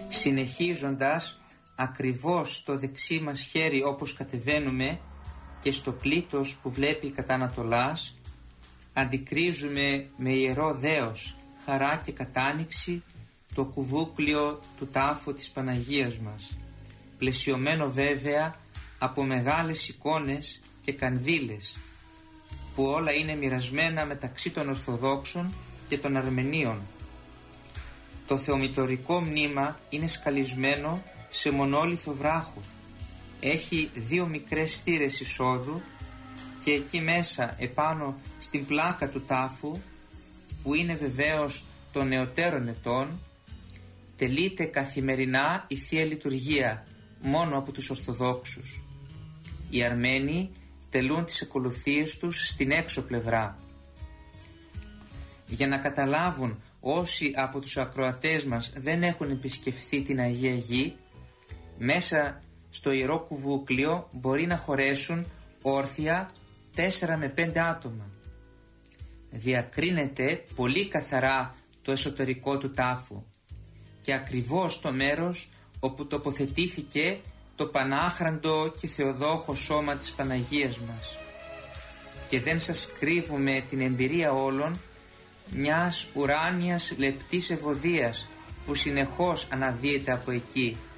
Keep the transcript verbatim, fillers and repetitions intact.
συνεχίζοντας ακριβώς στο δεξί μας χέρι όπως κατεβαίνουμε και στο κλήτος που βλέπει κατά Ανατολάς, αντικρίζουμε με ιερό δέος, χαρά και κατάνοιξη το κουβούκλιο του τάφου της Παναγίας μας, πλαισιωμένο βέβαια από μεγάλες εικόνες και κανδύλες, που όλα είναι μοιρασμένα μεταξύ των Ορθοδόξων και των Αρμενίων. Το θεομητορικό μνήμα είναι σκαλισμένο σε μονόλιθο βράχο. Έχει δύο μικρές στήρες εισόδου και εκεί μέσα επάνω στην πλάκα του τάφου, που είναι βεβαίως των νεωτέρων ετών, τελείται καθημερινά η Θεία Λειτουργία μόνο από τους Ορθοδόξους. Οι Αρμένοι τελούν τις ακολουθίες τους στην έξω πλευρά. Για να καταλάβουν όσοι από τους ακροατές μας δεν έχουν επισκεφθεί την Αγία Γη, μέσα στο Ιερό Κουβούκλιο μπορεί να χωρέσουν όρθια τέσσερα με πέντε άτομα. Διακρίνεται πολύ καθαρά το εσωτερικό του τάφου και ακριβώς το μέρος όπου τοποθετήθηκε το πανάχραντο και θεοδόχο σώμα της Παναγίας μας. Και δεν σας κρύβουμε την εμπειρία όλων μιας ουράνιας λεπτής ευωδίας που συνεχώς αναδύεται από εκεί,